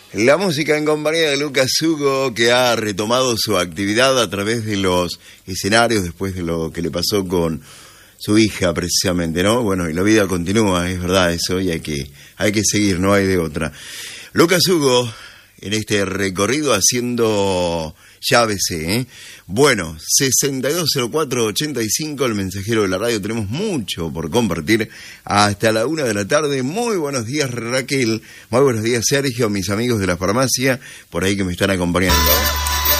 La música en compañía de Lucas Hugo, que ha retomado su actividad a través de los escenarios después de lo que le pasó con su hija, precisamente, ¿no? Bueno, y la vida continúa, es verdad eso, y hay que seguir, no hay de otra. Lucas Hugo, en este recorrido haciendo llaves, Bueno, 620485, el mensajero de la radio. Tenemos mucho por compartir hasta la 1 de la tarde. Muy buenos días, Raquel. Muy buenos días, Sergio, mis amigos de la farmacia, por ahí que me están acompañando.